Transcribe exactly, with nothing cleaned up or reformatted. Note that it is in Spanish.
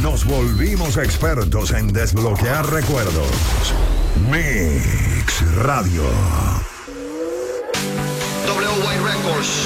nos volvimos expertos en desbloquear recuerdos. Mix Radio. W Y Records.